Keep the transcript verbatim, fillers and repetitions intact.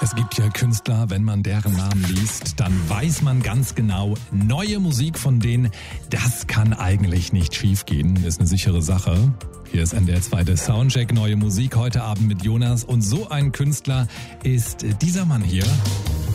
Es gibt ja Künstler, wenn man deren Namen liest, dann weiß man ganz genau, neue Musik von denen, das kann eigentlich nicht schiefgehen, ist eine sichere Sache. Hier ist N D R zwei der Soundcheck, neue Musik heute Abend mit Jonas und so ein Künstler ist dieser Mann hier.